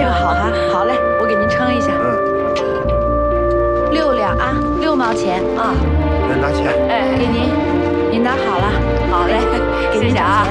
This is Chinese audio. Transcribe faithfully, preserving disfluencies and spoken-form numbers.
这个好哈，好嘞，我给您称一下。 嗯， 六两啊，六毛钱啊， 来拿钱。 哎， 给您，您拿好了。 好嘞， 给您谢谢啊。